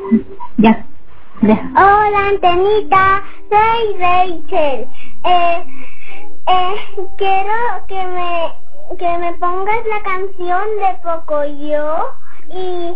Ya. Hola, Antenita, soy Rachel. Quiero que me pongas la canción de Pocoyo y